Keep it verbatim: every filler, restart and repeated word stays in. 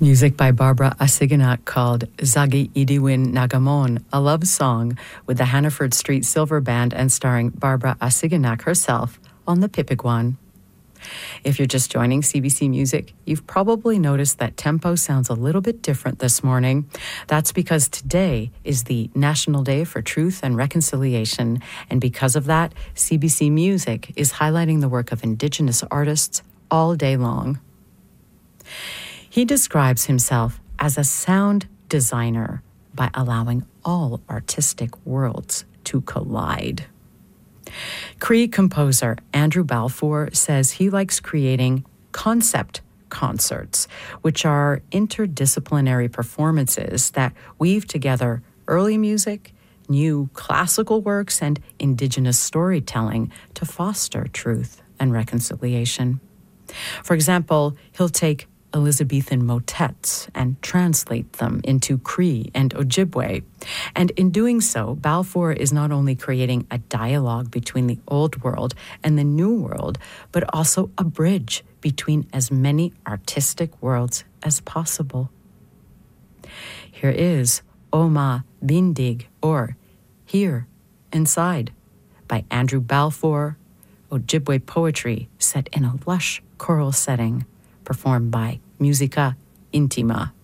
Music by Barbara Asiganak called Zagi Idiwin Nagamon, a love song with the Hannaford Street Silver Band and starring Barbara Asiganak herself on the Pipigwan. If you're just joining C B C Music, you've probably noticed that tempo sounds a little bit different this morning. That's because today is the National Day for Truth and Reconciliation, and because of that, C B C Music is highlighting the work of Indigenous artists all day long. He describes himself as a sound designer by allowing all artistic worlds to collide. Cree composer Andrew Balfour says he likes creating concept concerts, which are interdisciplinary performances that weave together early music, new classical works, and Indigenous storytelling to foster truth and reconciliation. For example, he'll take Elizabethan motets and translate them into Cree and Ojibwe. And in doing so, Balfour is not only creating a dialogue between the old world and the new world, but also a bridge between as many artistic worlds as possible. Here is Oma Bindig, or Here Inside, by Andrew Balfour, Ojibwe poetry set in a lush choral setting, performed by Musica Intima.